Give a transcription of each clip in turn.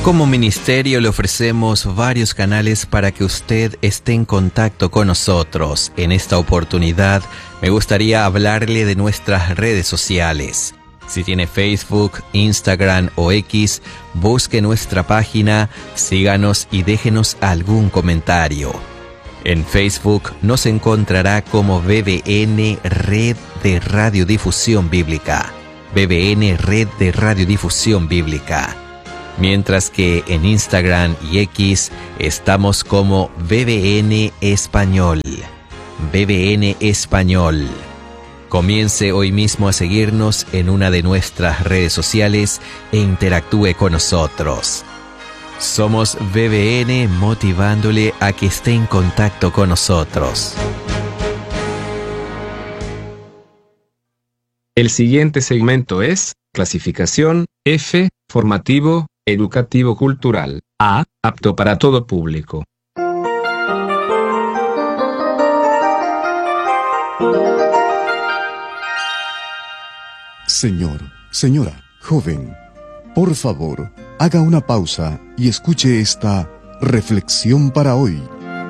Como ministerio le ofrecemos varios canales para que usted esté en contacto con nosotros. En esta oportunidad me gustaría hablarle de nuestras redes sociales. Si tiene Facebook, Instagram o X, busque nuestra página, síganos y déjenos algún comentario. En Facebook nos encontrará como BBN Red de Radiodifusión Bíblica. BBN Red de Radiodifusión Bíblica. Mientras que en Instagram y X estamos como BBN Español. BBN Español. Comience hoy mismo a seguirnos en una de nuestras redes sociales e interactúe con nosotros. Somos BBN motivándole a que esté en contacto con nosotros. El siguiente segmento es clasificación F, formativo, educativo cultural. A, apto para todo público. Señor, señora, joven, por favor, haga una pausa y escuche esta reflexión para hoy.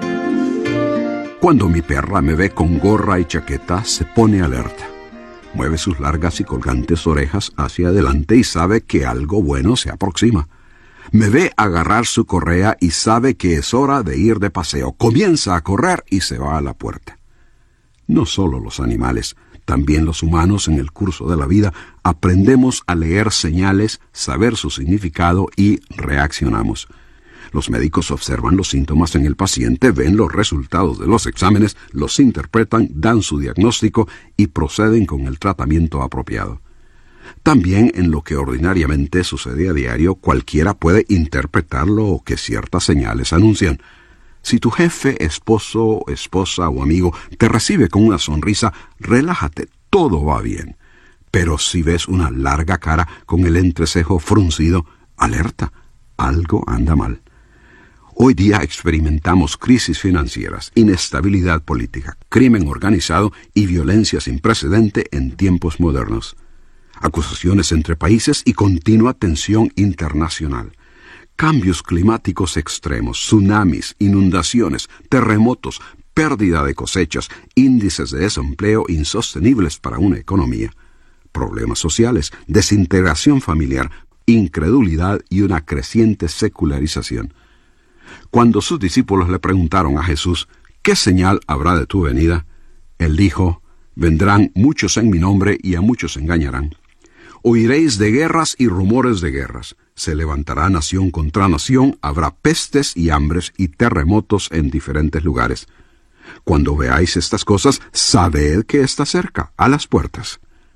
Cuando mi perra me ve con gorra y chaqueta, se pone alerta. Mueve sus largas y colgantes orejas hacia adelante y sabe que algo bueno se aproxima. Me ve agarrar su correa y sabe que es hora de ir de paseo. Comienza a correr y se va a la puerta. No solo los animales, también los humanos en el curso de la vida aprendemos a leer señales, saber su significado y reaccionamos. Los médicos observan los síntomas en el paciente, ven los resultados de los exámenes, los interpretan, dan su diagnóstico y proceden con el tratamiento apropiado. También en lo que ordinariamente sucede a diario, cualquiera puede interpretar lo que ciertas señales anuncian. Si tu jefe, esposo, esposa o amigo te recibe con una sonrisa, relájate, todo va bien. Pero si ves una larga cara con el entrecejo fruncido, alerta, algo anda mal. Hoy día experimentamos crisis financieras, inestabilidad política, crimen organizado y violencia sin precedente en tiempos modernos. Acusaciones entre países y continua tensión internacional. Cambios climáticos extremos, tsunamis, inundaciones, terremotos, pérdida de cosechas, índices de desempleo insostenibles para una economía. Problemas sociales, desintegración familiar, incredulidad y una creciente secularización. Cuando sus discípulos le preguntaron a Jesús, ¿qué señal habrá de tu venida? Él dijo, vendrán muchos en mi nombre y a muchos engañarán. Oiréis de guerras y rumores de guerras. Se levantará nación contra nación, habrá pestes y hambres y terremotos en diferentes lugares. Cuando veáis estas cosas, sabed que está cerca, a las puertas.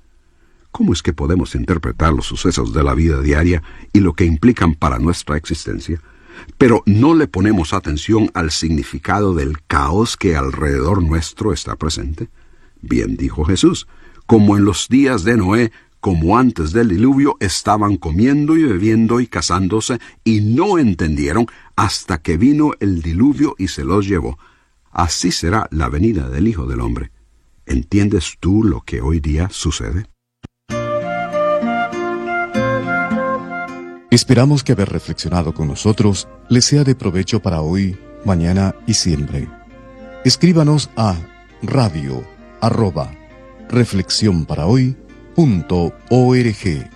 ¿Cómo es que podemos interpretar los sucesos de la vida diaria y lo que implican para nuestra existencia? Pero no le ponemos atención al significado del caos que alrededor nuestro está presente. Bien dijo Jesús, como en los días de Noé, como antes del diluvio, estaban comiendo y bebiendo y casándose, y no entendieron hasta que vino el diluvio y se los llevó. Así será la venida del Hijo del Hombre. ¿Entiendes tú lo que hoy día sucede? Esperamos que haber reflexionado con nosotros les sea de provecho para hoy, mañana y siempre. Escríbanos a radio@reflexionparahoy.org.